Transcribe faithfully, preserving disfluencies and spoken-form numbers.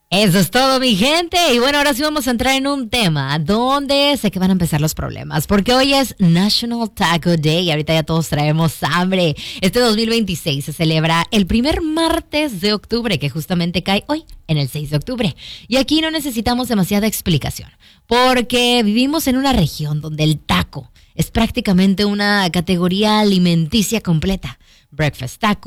Eso es todo, mi gente. Y bueno, ahora sí vamos a entrar en un tema donde sé que van a empezar los problemas, porque hoy es National Taco Day y ahorita ya todos traemos hambre. Este dos mil veintiséis se celebra el primer martes de octubre, que justamente cae hoy, en el seis de octubre. Y aquí no necesitamos demasiada explicación, porque vivimos en una región donde el taco es prácticamente una categoría alimenticia completa. Breakfast taco,